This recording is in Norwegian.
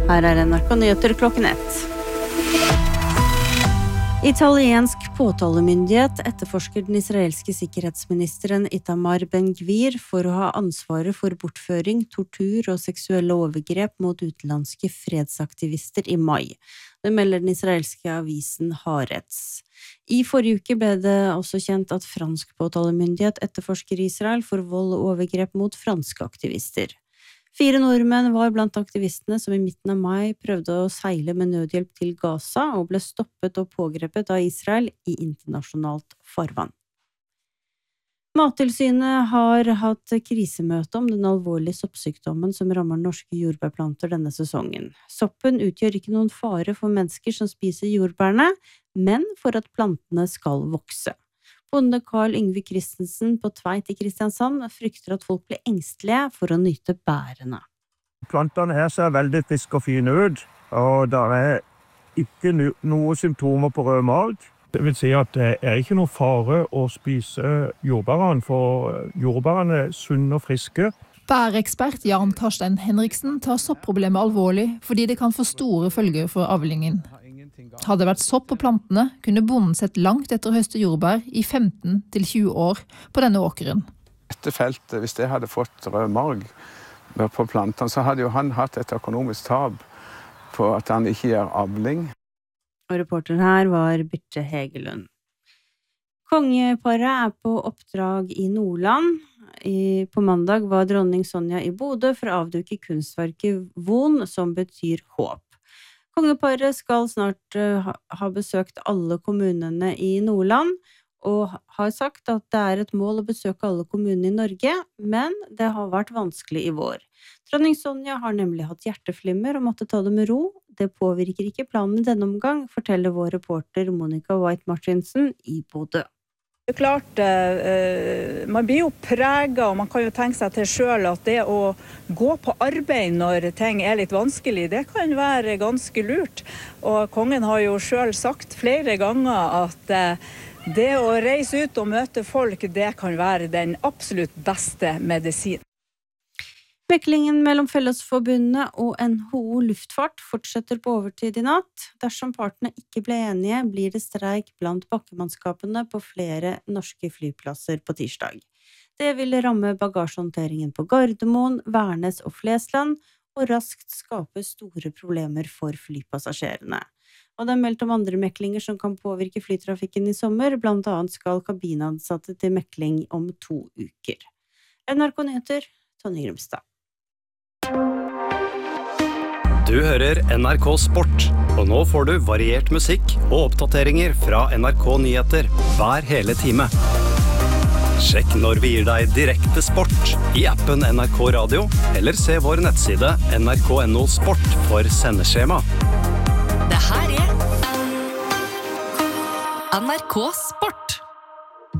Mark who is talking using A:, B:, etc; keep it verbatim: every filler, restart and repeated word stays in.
A: Her er N R K Nyheter klokken ett. Italiensk påtalemyndighet etterforsker den israelske sikkerhetsministeren Itamar Ben-Gvir for å ha ansvaret for bortføring, tortur og seksuelle overgrep mot utenlandske fredsaktivister i mai. Det melder den israelske avisen Haaretz. I forrige uke ble det også kjent at fransk påtalemyndighet etterforsker Israel for vold og overgrep mot franske aktivister. Fire nordmenn var blant aktivistene som i midten av mai prøvde å seile med nødhjelp til Gaza og ble stoppet og pågrepet av Israel i internasjonalt farvann. Mattilsynet har hatt krisemøte om den alvorlige soppsykdommen som rammer norske jordbærplanter denne sesongen. Soppen utgjør ikke noen fare for mennesker som spiser jordbærene, men for at plantene skal vokse. Bonde Carl Yngve Christensen på Tveit i Kristiansand frykter at folk blir engstelige for å nyte bærene.
B: Plantene her ser veldig friske og fine ut, og det er ikke noen symptomer på rød mag. Det vil si at det er ikke noe fare å spise jordbærene, for jordbærene er sunne og friske.
C: Bærekspert Jan Karstein Henriksen tar soppproblemet alvorlig fordi det kan få store følger for avlingen. Hadde det vært sopp på plantene, kunne bonden sett langt etter å høste jordbær i femten til tjue år på denne åkeren.
D: Dette feltet, hvis det hadde fått rød marg på plantene, så hadde jo han hatt et økonomisk tap på at han ikke gjør avling.
A: Og reporter her var Birte Hegelund. Kongeparet er på oppdrag i Nordland. I, på mandag var dronning Sonja i Bodø for å avduke kunstverket Von, som betyr håp. Kongeparet skal snart uh, ha besøkt alle kommunene i Nordland, og har sagt at det er et mål å besøke alle kommunene i Norge, men det har vært vanskelig i vår. Dronning Sonja har nemlig hatt hjerteflimmer og måtte ta det med ro. Det påvirker ikke planen i denne omgang, forteller vår reporter Monica White-Martinsen i Bodø.
E: Det er klart, eh, man blir jo preget, og man kan jo tenke seg til selv at det å gå på arbeid når ting er litt vanskelig, det kan være ganske lurt. Og kongen har jo selv sagt flere ganger at eh, det å reise ut og møte folk, det kan være den absolutt beste medisin.
A: Meklingen mellom Fellesforbundet og N H O Luftfart fortsetter på overtid i natt. Dersom partene ikke ble enige, blir det streik blant bakkemannskapene på flere norske flyplasser på tirsdag. Det vil ramme bagasjehåndteringen på Gardermoen, Værnes og Flesland, og raskt skape store problemer for flypassasjerene. Og det er meldt om andre meklinger som kan påvirke flytrafikken i sommer, blant annet skal kabinansatte til mekling om to uker. N R K Nyheter, Tonje Grimstad.
F: Du hører N R K Sport, og nå får du variert musikk og oppdateringer fra N R K Nyheter hver hele time. Sjekk når vi gir deg direkte sport i appen N R K Radio, eller se vår nettside N R K punktum N O Sport for sendeskjema.
G: Det her er N R K Sport.